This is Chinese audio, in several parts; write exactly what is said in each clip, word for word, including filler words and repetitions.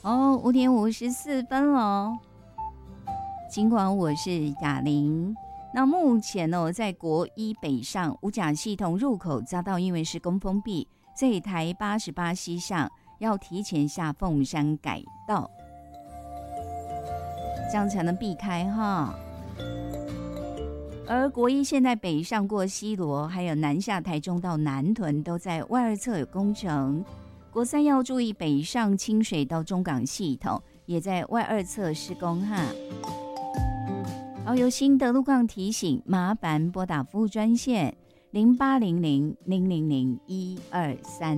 哦，五点五十四分了。尽管我是雅玲，那目前呢，在国一北上五甲系统入口匝道因为施工封闭，所以台八十八西上要提前下凤山改道，这样才能避开哈。而国一现在北上过西螺，还有南下台中到南屯，都在外二侧有工程。国三要注意北上清水到中港系统，也在外二侧施工哈。好，有新的路况提醒，麻烦拨打服务专线零八零零零零零一二三。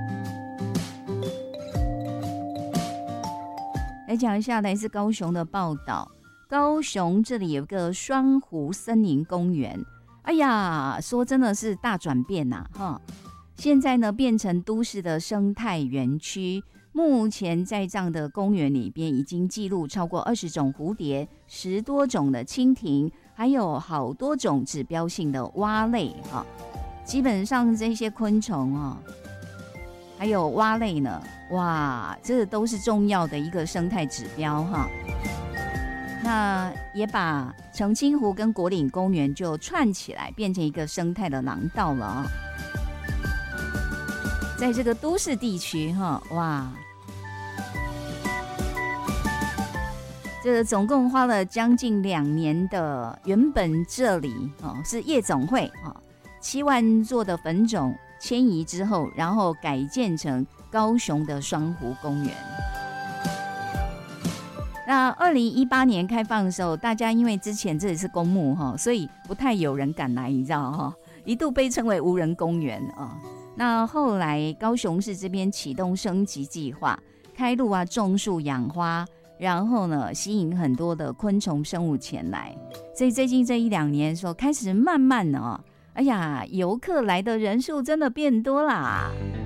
来讲一下来自高雄的报道。高雄这里有个双湖森林公园，哎呀，说真的是大转变呐、啊，哈！现在呢变成都市的生态园区，目前在这样的公园里边已经记录超过二十种蝴蝶、十多种的蜻蜓，还有好多种指标性的蛙类哈。基本上这些昆虫啊，还有蛙类呢，哇，这都是重要的一个生态指标哈。那也把澄清湖跟国岭公园就串起来，变成一个生态的廊道了啊！在这个都市地区哈，哇，这个总共花了将近两年的，原本这里哦是夜总会啊，七万座的粉种迁移之后，然后改建成高雄的双湖公园。那二零一八年开放的时候，大家因为之前这里是公墓哈，所以不太有人敢来，你知道哈，一度被称为无人公园啊。那后来高雄市这边启动升级计划，开路啊，种树养花，然后呢，吸引很多的昆虫生物前来。所以最近这一两年说开始慢慢的哦，哎呀，游客来的人数真的变多啦。